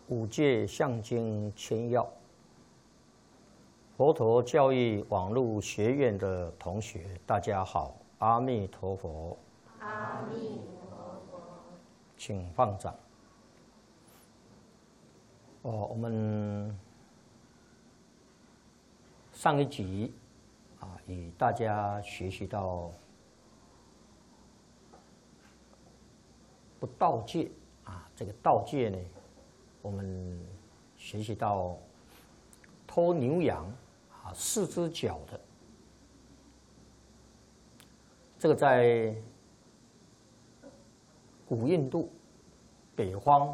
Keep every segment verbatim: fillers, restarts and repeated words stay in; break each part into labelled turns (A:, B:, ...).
A: 五戒相经千要，佛陀教育网络学院的同学，大家好，阿弥陀佛。
B: 阿弥陀佛。
A: 请放掌。哦，我们上一集啊，与大家学习到不盗戒啊，这个盗戒呢，我们学习到偷牛羊啊，四只脚的，这个在古印度北方，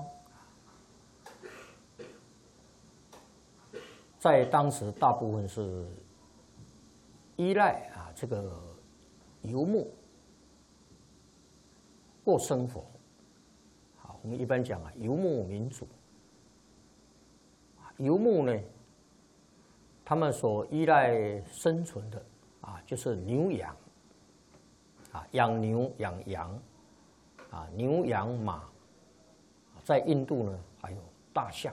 A: 在当时大部分是依赖啊这个游牧过生活。好，我们一般讲啊，游牧民族。游牧呢，他们所依赖生存的啊，就是牛羊啊，养牛养羊啊，牛羊马，在印度呢还有大象。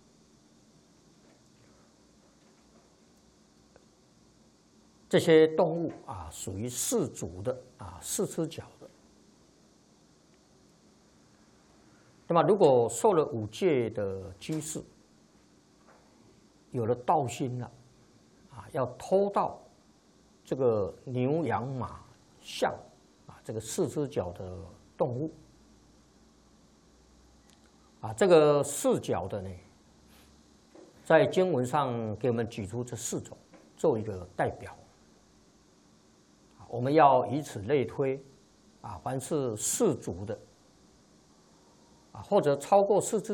A: 这些动物啊，属于四足的啊，四只脚的。那么，如果受了五戒的居士，有了盗心了，啊，要偷盗这个牛羊马象啊，这个四只脚的动物，啊，这个四脚的呢，在经文上给我们举出这四种，做一个代表。我们要以此类推，啊，凡是四足的，啊，或者超过四只